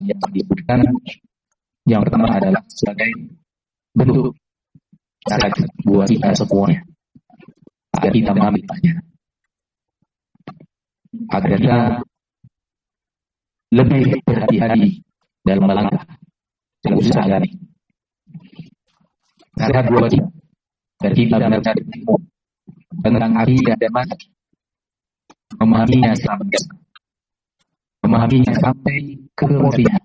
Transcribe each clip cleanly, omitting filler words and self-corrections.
yang disebutkan. Yang pertama adalah sebagai bentuk cara buat kita semuanya agar kita mengambil pelajaran, agar kita lebih berhati-hati dalam melangkah dalam usaha ini. Nasihat buat kita agar kita benar-benar tentang akidah dan manhaj, memahaminya sampai ke kemudian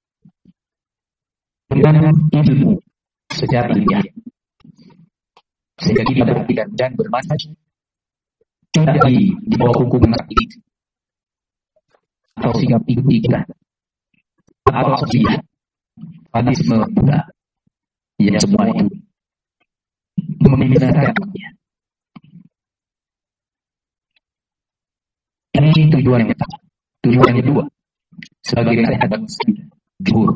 dengan ilmu secara ilmiah, sehingga kita berpikir dan bermanhaj tidak di bawah hukum taklid atau sikap ikuti kita atau sosial fanatisme Buddha, yang semua itu membinasakannya. Ini tujuan yang pertama. Tujuan yang kedua, sebagai nasihat dan guru,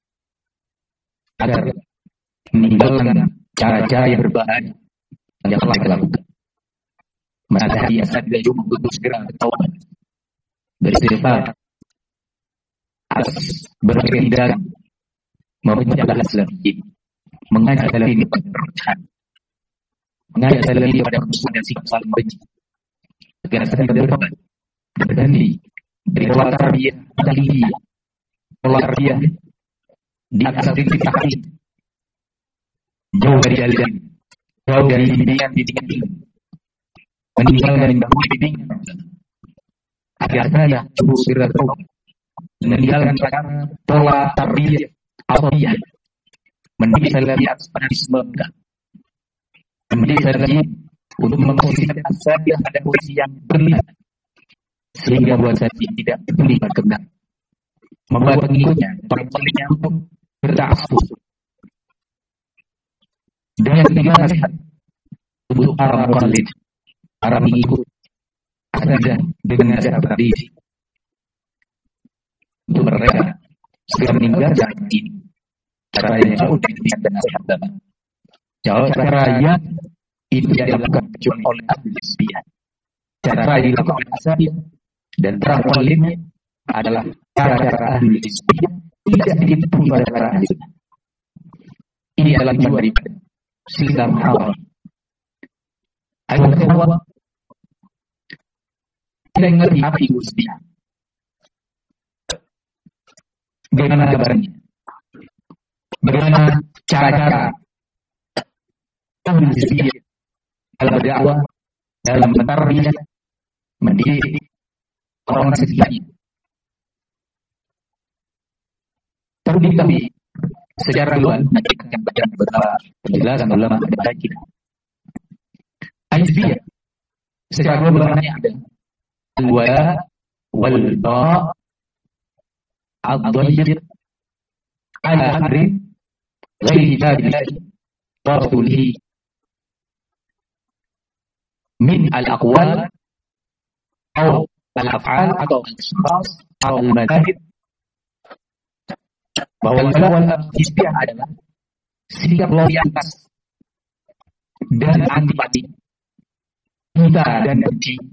agar meninggalkan cara-cara yang berbahaya yang telah dilakukan. Menasihati asal-asal untuk segera bertaubat, beristighfar atas berbagai tindakan, memecah Islam ini, mengajak Islam ini pada perubahan, mengajak Islam ini pada kemusuhan dan sikap saling benci, agar Islam bertobat, berhenti dari pola tarbiyah taliyah, pola tarbiyah di atas prinsip taklim, jauh dari aliran, jauh dari bimbingan ilmu, meninggalkan bimbingan agar saya cukup segera bertobat, meninggalkan pola tarbiyah awaliyah, mendidik saya lagi atas fanatisme enggak, mendidik saya lagi untuk memposisikan saya pada posisi yang berlihat, sehingga buat saya tidak peduli berkembang, membuat pengikutnya perempuannya untuk bertaksuf. Dan yang ketiga, nasihat untuk para muqallid, para pengikut agar dengan cara tradisi, untuk mereka segera meninggal jalan ini, cara yang jauh dengan dan nasihat dalam jauh cara yang itu tidak dilakukan kecuali oleh ahli hizbiyah. Cara yang dilakukan oleh asabiyah dan para muqallidnya adalah cara-cara ahli hizbiyah, tidak sedikit pun pada cara ahli sunnah. Ini adalah tujuan daripada silsilah muhawarah. Ayat kedua, kita mengerti apa itu hizbiyah. Bagaimana kabarnya? Bagaimana cara-cara ahli hizbiyah dalam berdakwah, dalam mentarbiyah, mendidik orang sekitarnya. Perlu diketahui secara luas, nanti akan baca beberapa penjelasan ulama pada kita. Hizbiyah secara globalnya ada al-wala wal-ba' ad-dhayyib ala amri ghairi kitabillahi wa rasulihi min al-aqwal atau al-af'al atau al-ashkhas atau al-madahib, bahwa al-wala hizbiyah adalah sikap loyalitas dan antipati kita dan benci